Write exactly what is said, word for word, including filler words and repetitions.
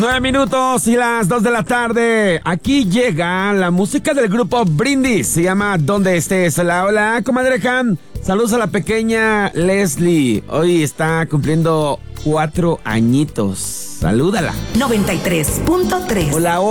Nueve minutos y las dos de la tarde. Aquí llega la música del grupo Brindis. Se llama Donde Estés. Hola, hola, comadre Han. Saludos a la pequeña Leslie. Hoy está cumpliendo cuatro añitos. Salúdala. noventa y tres punto tres. Hola, hola.